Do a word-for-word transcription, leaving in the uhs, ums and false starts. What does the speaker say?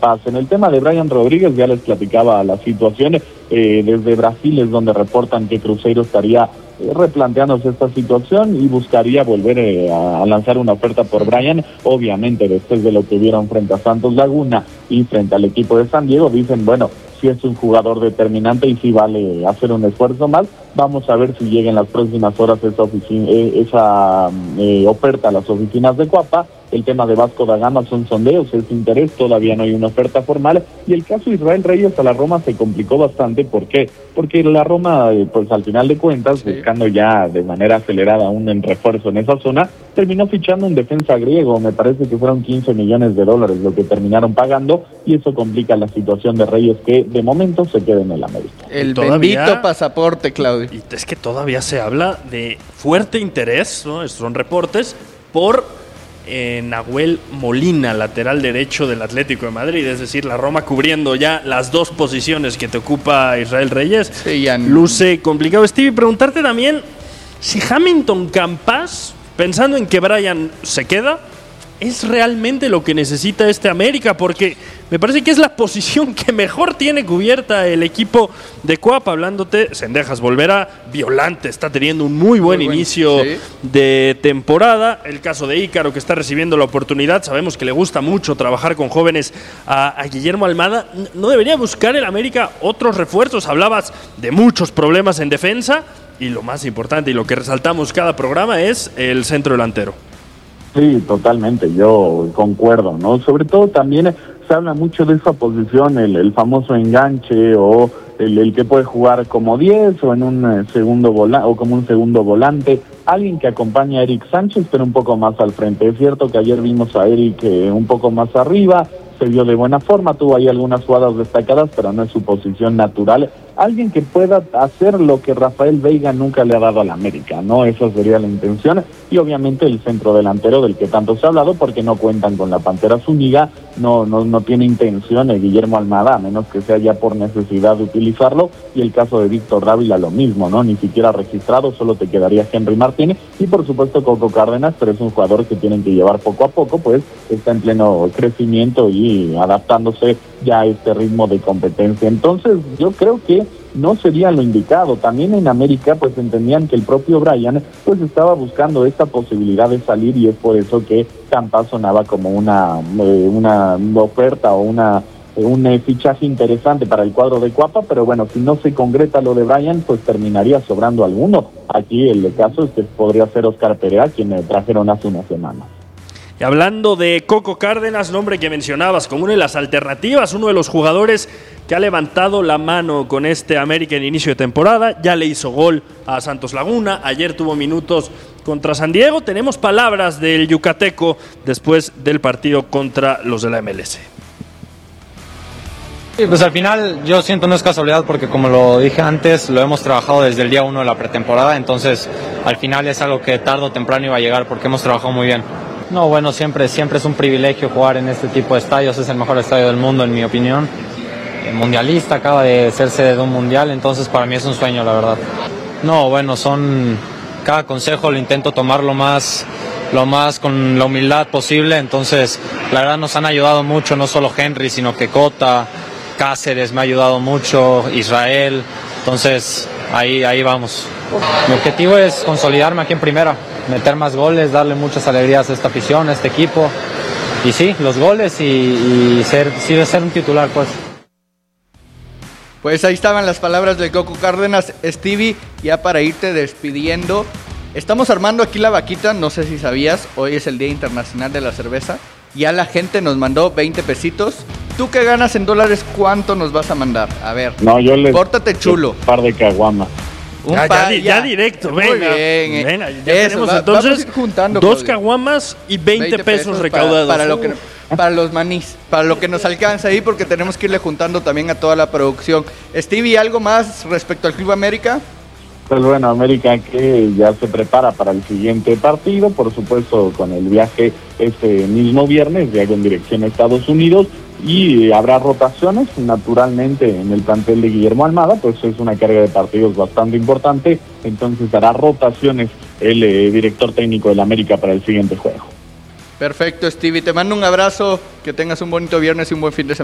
paz. En el tema de Brian Rodríguez ya les platicaba la situación, eh, desde Brasil es donde reportan que Cruzeiro estaría eh, replanteándose esta situación y buscaría volver eh, a, a lanzar una oferta por Brian, obviamente después de lo que vieron frente a Santos Laguna y frente al equipo de San Diego, dicen, bueno, si es un jugador determinante y si vale hacer un esfuerzo más. Vamos a ver si llega en las próximas horas esa, oficina, eh, esa eh, oferta a las oficinas de Cuapa. El tema de Vasco da Gama son sondeos, es interés, todavía no hay una oferta formal. Y el caso Israel Reyes a la Roma se complicó bastante. ¿Por qué? Porque la Roma, pues al final de cuentas, sí, buscando ya de manera acelerada un refuerzo en esa zona, terminó fichando un defensa griego. Me parece que fueron quince millones de dólares lo que terminaron pagando, y eso complica la situación de Reyes, que de momento se queda en el América. El bendito pasaporte, Claudio. Y es que todavía se habla de fuerte interés, ¿no? Estos son reportes, por eh, Nahuel Molina, lateral derecho del Atlético de Madrid. Es decir, la Roma cubriendo ya las dos posiciones que te ocupa Israel Reyes. Sí, ya no. Luce complicado. Stevie, preguntarte también si Hamilton Campas, pensando en que Brian se queda, ¿es realmente lo que necesita este América? Porque me parece que es la posición que mejor tiene cubierta el equipo de Cuapa. Hablándote, Cendejas volverá, Violante está teniendo un muy buen muy inicio bueno, sí. de temporada. El caso de Ícaro, que está recibiendo la oportunidad. Sabemos que le gusta mucho trabajar con jóvenes a, a Guillermo Almada. ¿No debería buscar el América otros refuerzos? Hablabas de muchos problemas en defensa y lo más importante y lo que resaltamos cada programa es el centro delantero. Sí, totalmente, yo concuerdo, ¿no? Sobre todo también se habla mucho de esa posición, el, el famoso enganche o el, el que puede jugar como diez o en un eh, segundo volante o como un segundo volante, alguien que acompaña a Eric Sánchez pero un poco más al frente. Es cierto que ayer vimos a Eric eh, un poco más arriba, se vio de buena forma, tuvo ahí algunas jugadas destacadas, pero no es su posición natural. Alguien que pueda hacer lo que Rafael Veiga nunca le ha dado a la América, ¿no? Esa sería la intención. Y obviamente el centro delantero del que tanto se ha hablado, porque no cuentan con la Pantera Zúñiga, no, no, no tiene intención el Guillermo Almada, a menos que sea ya por necesidad de utilizarlo. Y el caso de Víctor Dávila lo mismo, ¿no? Ni siquiera registrado, solo te quedaría Henry Martín. Y por supuesto Coco Cárdenas, pero es un jugador que tienen que llevar poco a poco, pues está en pleno crecimiento y adaptándose ya a este ritmo de competencia. Entonces yo creo que no sería lo indicado. También en América pues entendían que el propio Brian pues estaba buscando esta posibilidad de salir, y es por eso que Campas sonaba como una, eh, una oferta o una un eh, fichaje interesante para el cuadro de Cuapa. Pero bueno, si no se concreta lo de Brian, pues terminaría sobrando alguno. Aquí el caso es que podría ser Oscar Perea, quien eh, trajeron hace una semana. Y hablando de Coco Cárdenas, nombre que mencionabas como una de las alternativas, uno de los jugadores que ha levantado la mano con este América en inicio de temporada, ya le hizo gol a Santos Laguna, ayer tuvo minutos contra San Diego. Tenemos palabras del yucateco después del partido contra los de la M L S. Sí, pues al final yo siento no es casualidad, porque como lo dije antes, lo hemos trabajado desde el día uno de la pretemporada, entonces al final es algo que tarde o temprano iba a llegar porque hemos trabajado muy bien. No, bueno, siempre, siempre es un privilegio jugar en este tipo de estadios, es el mejor estadio del mundo en mi opinión. El mundialista, acaba de ser sede de un mundial, entonces para mí es un sueño, la verdad. No, bueno, son, cada consejo lo intento tomar lo más, lo más con la humildad posible, entonces la verdad nos han ayudado mucho, no solo Henry, sino que Cota, Cáceres me ha ayudado mucho, Israel, entonces ahí, ahí vamos. Mi objetivo es consolidarme aquí en primera, meter más goles, darle muchas alegrías a esta afición, a este equipo, y sí, los goles y, y ser, sí, ser un titular, pues. Pues ahí estaban las palabras de Coco Cárdenas. Stevie, ya para irte despidiendo, estamos armando aquí la vaquita, no sé si sabías, hoy es el Día Internacional de la Cerveza, ya la gente nos mandó veinte pesitos. Tú que ganas en dólares, ¿cuánto nos vas a mandar? A ver, no, yo les pórtate chulo. Un par de caguamas. Un ya, pa, ya, ya directo, muy venga, bien, eh. venga, ya Eso, tenemos va, entonces juntando, dos caguamas y veinte, veinte pesos, pesos recaudados. Para, para, lo que, para los manís, para lo que nos alcanza ahí, porque tenemos que irle juntando también a toda la producción. Stevie, ¿algo más respecto al Club América? Pues bueno, América que ya se prepara para el siguiente partido, por supuesto con el viaje este mismo viernes, ya con dirección a Estados Unidos, y habrá rotaciones naturalmente en el plantel de Guillermo Almada, pues es una carga de partidos bastante importante, entonces hará rotaciones el eh, director técnico del América para el siguiente juego. Perfecto, Stevie, te mando un abrazo, que tengas un bonito viernes y un buen fin de semana.